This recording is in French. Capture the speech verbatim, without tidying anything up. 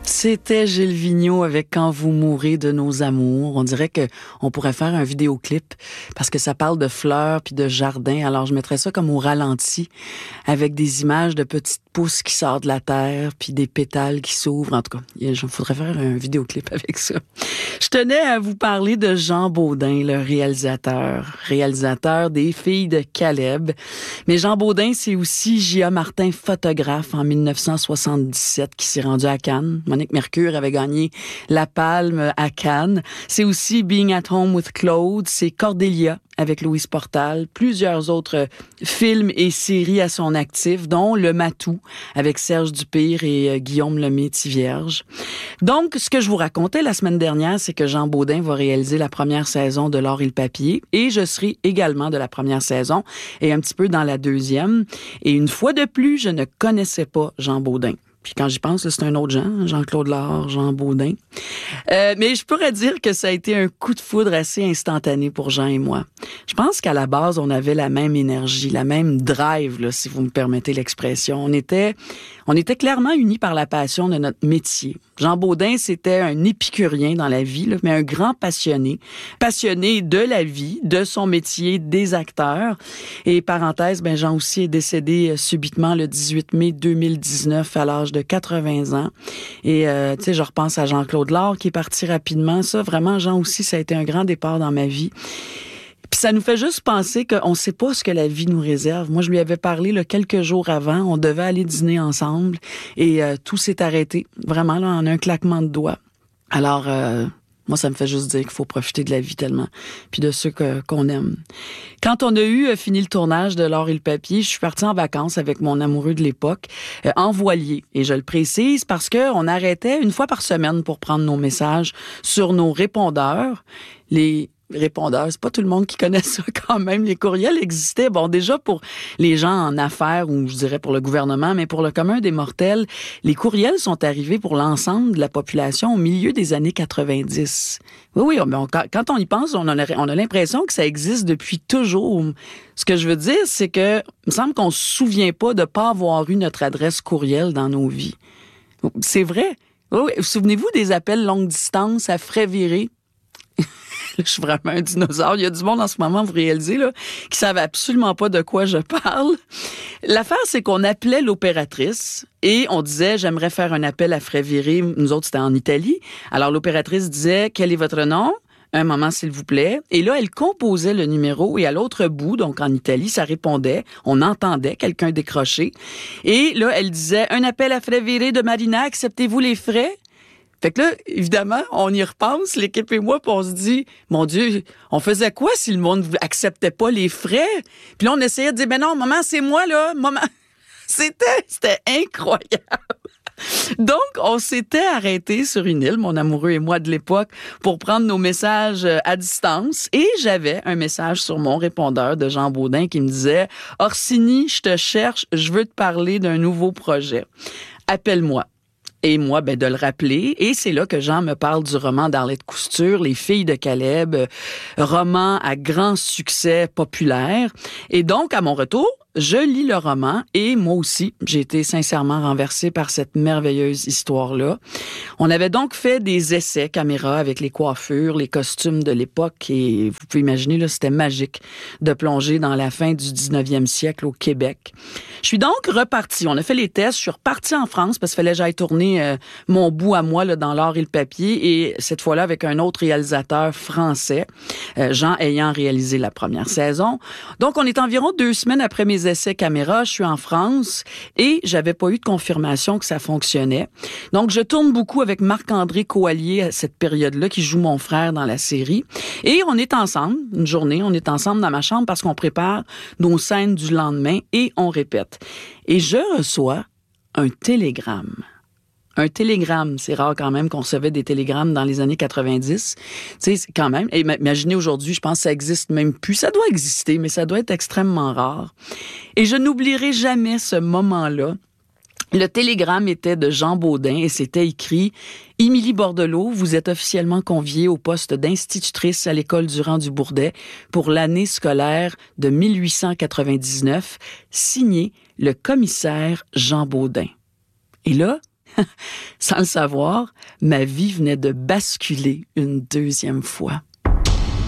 C'était Gilles Vigneault avec « Quand vous mourrez de nos amours ». On dirait que on pourrait faire un vidéoclip parce que ça parle de fleurs puis de jardin. Alors, je mettrais ça comme au ralenti avec des images de petites pousses qui sortent de la terre puis des pétales qui s'ouvrent. En tout cas, il faudrait faire un vidéoclip avec ça. Je tenais à vous parler de Jean Beaudin, le réalisateur. Réalisateur des Filles de Caleb. Mais Jean Beaudin, c'est aussi J A. Martin, photographe en dix-neuf cent soixante-dix-sept, qui s'est rendu à Cannes. Monique Mercure avait gagné la Palme à Cannes. C'est aussi Being at Home with Claude. C'est Cordelia avec Louise Portal. Plusieurs autres films et séries à son actif, dont Le Matou avec Serge Dupire et euh, Guillaume Lemay-Thivierge. Donc, ce que je vous racontais la semaine dernière, c'est que Jean Beaudin va réaliser la première saison de L'Or et le papier et je serai également de la première saison et un petit peu dans la deuxième. Et une fois de plus, je ne connaissais pas Jean Beaudin. Puis quand j'y pense, c'est un autre Jean, Jean-Claude Lard, Jean Beaudin. Euh, mais je pourrais dire que ça a été un coup de foudre assez instantané pour Jean et moi. Je pense qu'à la base, on avait la même énergie, la même drive, là, si vous me permettez l'expression. On était, on était clairement unis par la passion de notre métier. Jean Beaudin, c'était un épicurien dans la vie, là, mais un grand passionné. Passionné de la vie, de son métier, des acteurs. Et parenthèse, ben Jean aussi est décédé subitement le dix-huit mai deux mille dix-neuf à l'âge de quatre-vingts ans. Et euh, tu sais, je repense à Jean-Claude Lard qui est parti rapidement. Ça, vraiment, Jean aussi, ça a été un grand départ dans ma vie. Puis ça nous fait juste penser qu'on ne sait pas ce que la vie nous réserve. Moi, je lui avais parlé là, quelques jours avant. On devait aller dîner ensemble et euh, tout s'est arrêté. Vraiment, là, en un claquement de doigts. Alors, euh, moi, ça me fait juste dire qu'il faut profiter de la vie tellement, puis de ceux que, qu'on aime. Quand on a eu euh, fini le tournage de L'Or et le papier, je suis partie en vacances avec mon amoureux de l'époque, euh, en voilier. Et je le précise parce que on arrêtait une fois par semaine pour prendre nos messages sur nos répondeurs. Les répondeurs, c'est pas tout le monde qui connaît ça quand même. Les courriels existaient, bon, déjà pour les gens en affaires ou je dirais pour le gouvernement, mais pour le commun des mortels, les courriels sont arrivés pour l'ensemble de la population au milieu des années quatre-vingt-dix. Oui, oui, on, quand on y pense, on a, on a l'impression que ça existe depuis toujours. Ce que je veux dire, c'est que il me semble qu'on se souvient pas de pas avoir eu notre adresse courriel dans nos vies. C'est vrai. Oui, oui. Souvenez-vous des appels longue distance à frais virés? Je suis vraiment un dinosaure. Il y a du monde en ce moment, vous réalisez, là, qui savent absolument pas de quoi je parle. L'affaire, c'est qu'on appelait l'opératrice et on disait, j'aimerais faire un appel à frais virés. Nous autres, c'était en Italie. Alors, l'opératrice disait, quel est votre nom? Un moment, s'il vous plaît. Et là, elle composait le numéro et à l'autre bout, donc en Italie, ça répondait. On entendait quelqu'un décrocher. Et là, elle disait, un appel à frais virés de Marina, acceptez-vous les frais? Fait que là, évidemment, on y repense, l'équipe et moi, puis on se dit, mon Dieu, on faisait quoi si le monde acceptait pas les frais? Puis là, on essayait de dire, ben non, maman, c'est moi, là, maman. C'était, c'était incroyable. Donc, on s'était arrêté sur une île, mon amoureux et moi de l'époque, pour prendre nos messages à distance. Et j'avais un message sur mon répondeur de Jean Beaudin qui me disait, Orsini, je te cherche, je veux te parler d'un nouveau projet. Appelle-moi. Et moi, ben, de le rappeler. Et c'est là que Jean me parle du roman d'Arlette Cousture, Les Filles de Caleb, roman à grand succès populaire. Et donc, à mon retour, je lis le roman et moi aussi, j'ai été sincèrement renversée par cette merveilleuse histoire-là. On avait donc fait des essais caméra avec les coiffures, les costumes de l'époque et vous pouvez imaginer, là, c'était magique de plonger dans la fin du dix-neuvième siècle au Québec. Je suis donc repartie. On a fait les tests. Je suis repartie en France parce qu'il fallait que j'aille tourner euh, mon bout à moi là, dans L'Or et le papier et cette fois-là avec un autre réalisateur français, euh, Jean ayant réalisé la première saison. Donc, on est environ deux semaines après mes essais caméra. Je suis en France et j'avais pas eu de confirmation que ça fonctionnait. Donc, je tourne beaucoup avec Marc-André Coallier à cette période-là qui joue mon frère dans la série. Et on est ensemble, une journée, on est ensemble dans ma chambre parce qu'on prépare nos scènes du lendemain et on répète. Et je reçois un télégramme. Un télégramme, c'est rare quand même qu'on recevait des télégrammes dans les années quatre-vingt-dix. Tu sais, quand même, et imaginez aujourd'hui, je pense que ça existe même plus. Ça doit exister, mais ça doit être extrêmement rare. Et je n'oublierai jamais ce moment-là. Le télégramme était de Jean Beaudin et c'était écrit « Émilie Bordelot, vous êtes officiellement conviée au poste d'institutrice à l'école Durand-du-Bourdet pour l'année scolaire de mille huit cent quatre-vingt-dix-neuf, signé le commissaire Jean Beaudin. » Et là, Sans le savoir, ma vie venait de basculer une deuxième fois.